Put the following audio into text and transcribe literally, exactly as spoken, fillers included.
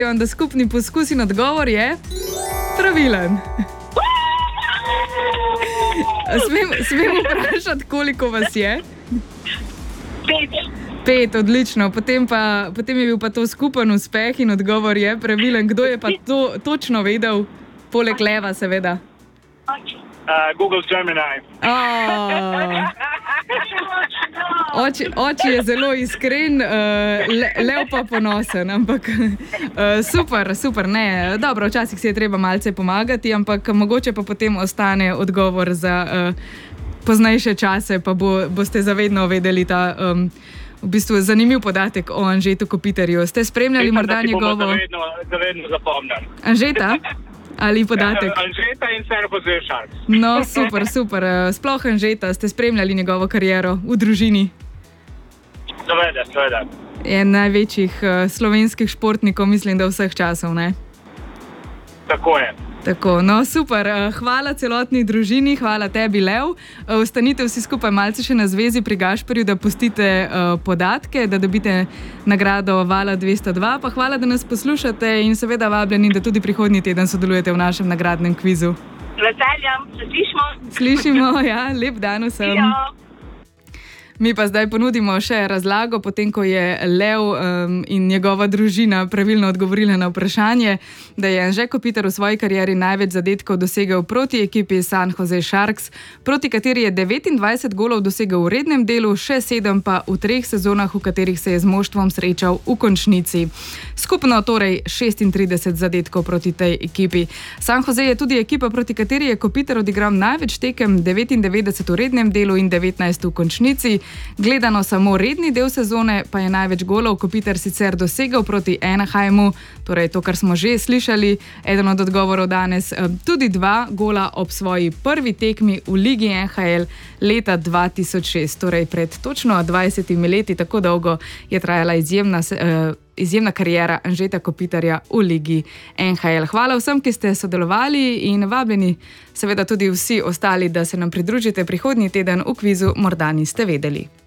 Da skupni poskus in odgovor je pravilen. Smem, smem vprašati, koliko vas je? Pet. Pet, odlično. Potem, pa, potem je bil pa to skupen uspeh in odgovor je pravilen. Kdo je pa to točno vedel? Poleg Leva, seveda. Uh, Google Gemini. Oh. Oči, oči je zelo iskren, uh, le, Lev pa ponosen, ampak uh, super, super, ne. Dobro, včasih si je treba malce pomagati, ampak mogoče pa potem ostane odgovor za uh, poznejše čase, pa bo, boste zavedno vedeli ta um, v bistvu zanimiv podatek o Anžetu Kopitarju. Ste spremljali morda njegovo... Zavedno, zavedno zapomnim. Anžeta? Ali podatek? Anžeta in San Jose Sharks. No, super, super. Sploh Anžeta, ste spremljali njegovo kariero v družini? Seveda, seveda. Je največjih uh, slovenskih športnikov, mislim, da vseh časov, ne? Tako je. Tako, no super, hvala celotni družini, hvala tebi, Lev. Ostanite vsi skupaj malce še na zvezi pri Gašperju, da pustite uh, podatke, da dobite nagrado Vala dvesto dva, pa hvala, da nas poslušate in seveda vabljeni, da tudi prihodnji teden sodelujete v našem nagradnem kvizu. Veseljem, se slišimo. Slišimo, ja, lep dan vsem. Ja. Mi pa zdaj ponudimo še razlago, potem ko je Lev um, in njegova družina pravilno odgovorila na vprašanje, da je Anže Kopitar v svoji karieri največ zadetkov dosegel proti ekipi San Jose Sharks, proti kateri je devetindvajset golov dosegel v rednem delu, še sedem pa v treh sezonah, v katerih se je z moštvom srečal v končnici. Skupno torej šestintrideset zadetkov proti tej ekipi. San Jose je tudi ekipa, proti kateri je Kopitar odigral največ tekem, devetindevetdeset v rednem delu in devetnajst v končnici. Gledano samo redni del sezone pa je največ golov Kopitar sicer dosegel proti Anaheimu, torej to, kar smo že slišali, eden od odgovorov danes, tudi dva gola ob svoji prvi tekmi v Ligi N H L leta dva tisoč šest, torej pred točno dvajsetimi leti, tako dolgo je trajala izjemna, izjemna kariera Anžeta Kopitarja v Ligi N H L. Hvala vsem, ki ste sodelovali in vabljeni seveda tudi vsi ostali, da se nam pridružite prihodnji teden v kvizu Morda niste vedeli.